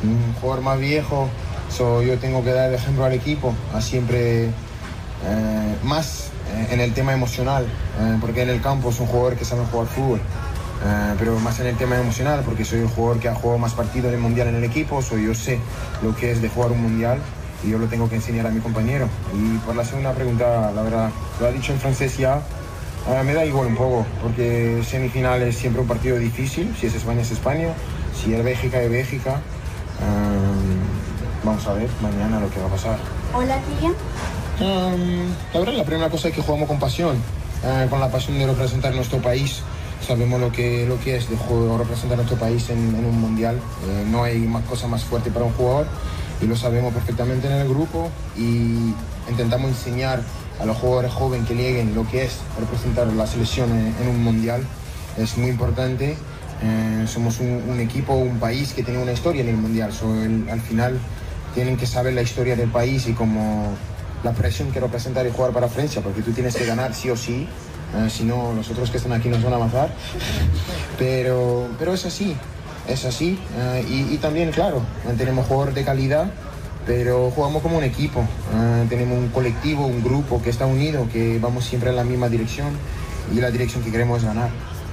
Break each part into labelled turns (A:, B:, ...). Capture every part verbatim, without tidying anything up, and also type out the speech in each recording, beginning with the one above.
A: un jugador más viejo, so yo tengo que dar el ejemplo al equipo, a siempre eh, más eh, en el tema emocional, eh, porque en el campo es un jugador que sabe jugar fútbol, eh, pero más en el tema emocional, porque soy el jugador que ha jugado más partidos del mundial en el equipo, so yo sé lo que es de jugar un mundial y yo lo tengo que enseñar a mi compañero. Y por la segunda pregunta, la verdad, lo ha dicho en francés ya. Uh, me da igual un poco, porque semifinal es siempre un partido difícil. Si es España, es España. Si es Bélgica, es Bélgica. Um, vamos a ver mañana lo que va a pasar.
B: Hola, Kylian.
A: Um, la verdad, la primera cosa es que jugamos con pasión, uh, con la pasión de representar nuestro país. Sabemos lo que, lo que es de juego, representar nuestro país en, en un mundial. Uh, no hay más cosa más fuerte para un jugador y lo sabemos perfectamente en el grupo y intentamos enseñar a los jugadores jóvenes que lleguen lo que es representar la selección en, en un mundial. Es muy importante. Eh, somos un, un equipo, un país que tiene una historia en el mundial. So, el, al final tienen que saber la historia del país y como la presión que representar y jugar para Francia, porque tú tienes que ganar sí o sí. Eh, si no, los otros que están aquí nos van a matar. Pero, pero es así, es así. Eh, y, y también, claro, tenemos jugadores de calidad, pero jugamos como un equipo, uh, tenemos un colectivo, un grupo que está unido, que vamos siempre en la misma dirección y la dirección que queremos es ganar.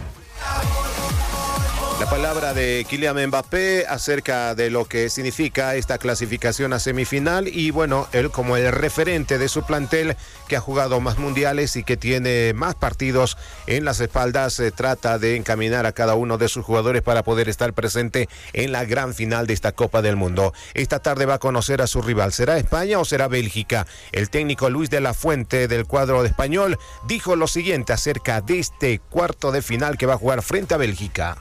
C: La palabra de Kylian Mbappé acerca de lo que significa esta clasificación a semifinal y bueno, él como el referente de su plantel que ha jugado más mundiales y que tiene más partidos en las espaldas, se trata de encaminar a cada uno de sus jugadores para poder estar presente en la gran final de esta Copa del Mundo. Esta tarde va a conocer a su rival. ¿Será España o será Bélgica? El técnico Luis de la Fuente del cuadro de español dijo lo siguiente acerca de este cuarto de final que va a jugar frente a Bélgica.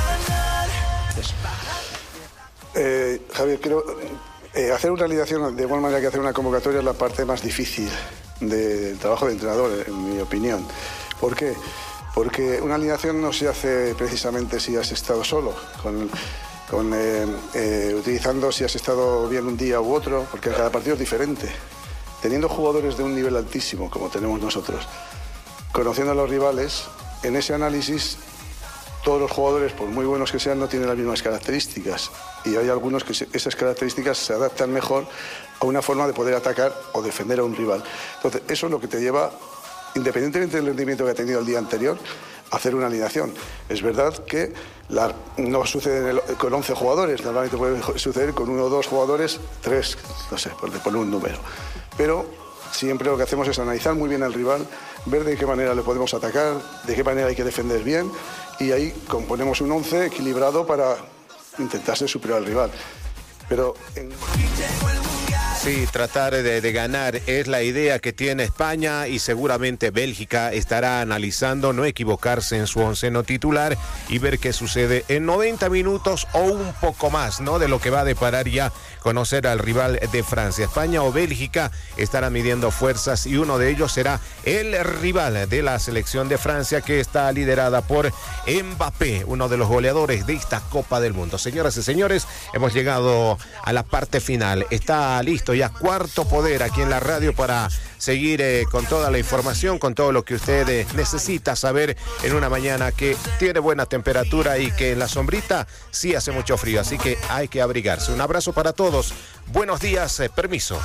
D: Eh, Javier, quiero eh, hacer una alineación de igual manera que hacer una convocatoria es la parte más difícil del trabajo de entrenador, en mi opinión. ¿Por qué? Porque una alineación no se hace precisamente si has estado solo, con, con, eh, eh, utilizando si has estado bien un día u otro, porque cada partido es diferente. Teniendo jugadores de un nivel altísimo, como tenemos nosotros, conociendo a los rivales, en ese análisis todos los jugadores, por muy buenos que sean, no tienen las mismas características. Y hay algunos que esas características se adaptan mejor a una forma de poder atacar o defender a un rival. Entonces, eso es lo que te lleva, independientemente del rendimiento que ha tenido el día anterior, a hacer una alineación. Es verdad que la, no sucede en el, con once jugadores, normalmente puede suceder con uno o dos jugadores, tres, no sé, por poner un número. Pero siempre lo que hacemos es analizar muy bien al rival, ver de qué manera le podemos atacar, de qué manera hay que defender bien, y ahí componemos un once equilibrado para intentar ser superior al rival. Pero en...
C: Sí, tratar de, de ganar es la idea que tiene España y seguramente Bélgica estará analizando no equivocarse en su onceno titular y ver qué sucede en noventa minutos o un poco más, ¿no? De lo que va a deparar ya conocer al rival de Francia. España o Bélgica estarán midiendo fuerzas y uno de ellos será el rival de la selección de Francia que está liderada por Mbappé, uno de los goleadores de esta Copa del Mundo. Señoras y señores, hemos llegado a la parte final. Está listo ya Cuarto Poder aquí en la radio para seguir eh, con toda la información, con todo lo que usted eh, necesita saber en una mañana que tiene buena temperatura y que en la sombrita sí hace mucho frío, así que hay que abrigarse. Un abrazo para todos, buenos días, eh, permiso.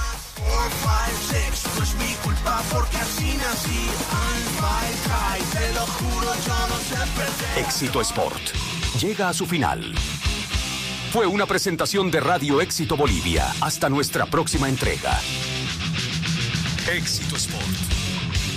E: Éxito Sport llega a su final. Fue una presentación de Radio Éxito Bolivia. Hasta nuestra próxima entrega. Éxito Sport.